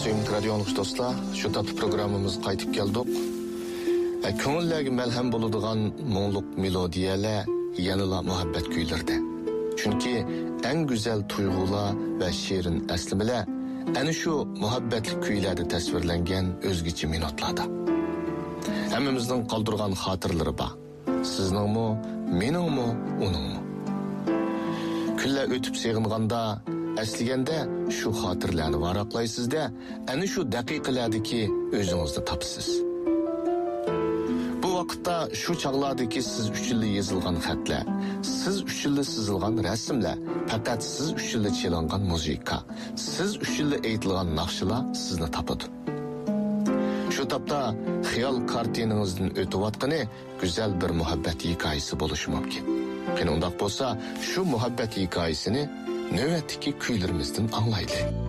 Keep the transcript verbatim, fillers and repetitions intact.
Sevimli radio anlıqçı dostlar, şu tatlı programımız qaytib keldik. E, Köngüllerge melhem boluduğan monluk melodiyeler yanıla muhabbet küylerde. Çünkü en güzel tuygular ve şiirin eslimeler en şu muhabbetli küylerde tasvirlengen özgüçü minutlarda. Hemmimizden kaldırgan hatırları ba. Sizning mu, mening mu, uning mu? Kunlar o'tib seg'inganda, esliganda shu xotirlarni varaqlaysizda, ana shu daqiqalardagi o'zingizni topsiz. Bu vaqtda shu chaqlardagi siz uchun yozilgan xatlar, siz uchun sizilgan rasmlar, faqat siz uchun chelingan muzika, siz uchun aytilgan naqshlar sizni topadi. Shu topda xiyol kartinangizdan o'tayotgani go'zal bir muhabbat hikoyasi bo'lishi mumkin. Qani undaq bo'lsa, shu muhabbat hikoyasini navbatdagi kuylarimizdan anglaylik.